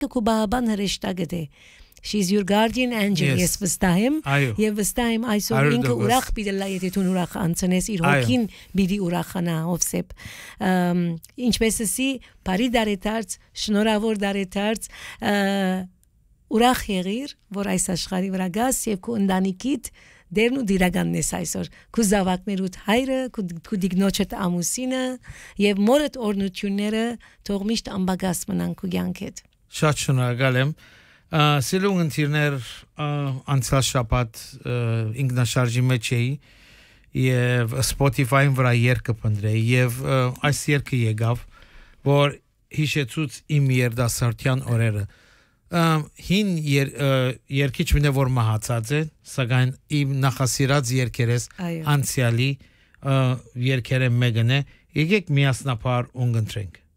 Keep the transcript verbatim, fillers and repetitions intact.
կկուբահաբան հրեշտակ է She's your guardian angel, yes, վստահ եմ, եւ վստահ եմ այսօր ինքը ուրախ պիտի լա, եթե դու ուրախ անցնես, իր հոգին պիտի ուրախանա Հովսեփ։ Ինչպես էսի, բարի դարեթարց, շնորհավոր դարեթարց, ուրախ եղիր, որ այս աշխարհի վրա գաս եւ քո ընտանիքիդ դերն ու դիրականն ես այսօր, քո զավակներուդ հայրը, քո դիգնոջդ ամուսինը եւ մորդ օրնությունները թող միշտ անբագաս մնան քո կյանքեդ։ Շատ շնորհակալ եմ։ Սիրուն ընտիրներ, անցյալ շաբաթ ինքնաշարժի մեջ էի եւ Spotify-ին վրա երգը փնտրեի եւ այս երգը եկավ, որ հիշեցուց իմ երդասարտյան օրերը։ Հին երգիչ մինը որ մահացած է, սակայն իմ նախասիրած երգերես անցյալի երգերը մեկն է, եկեք միասնապար ունգընտրենք։